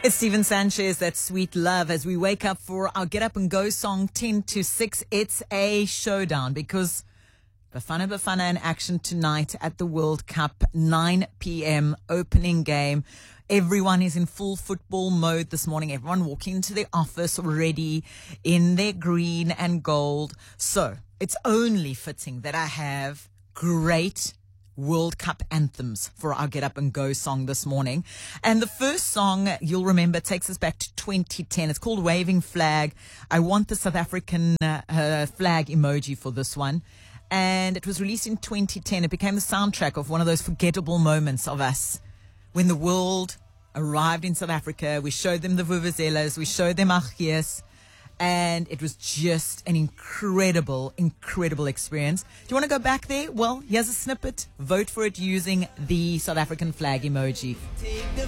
It's Steven Sanchez, that sweet love, as we wake up for our Get Up and Go song 10 to 6. It's a showdown because Bafana in action tonight at the World Cup, 9 p.m. opening game. Everyone is in full football mode this morning. Everyone walking into the office already in their green and gold. So it's only fitting that I have great World Cup anthems for our Get Up and Go song this morning. And the first song, you'll remember, takes us back to 2010. It's called Waving Flag. I want the South African flag emoji for this one. And it was released in 2010. It became the soundtrack of one of those forgettable moments of us when the world arrived in South Africa. We showed them the vuvuzelas, we showed them Agies, and it was just an incredible experience. Do you want to go back there? Well, here's a snippet. Vote for it using the South African flag emoji.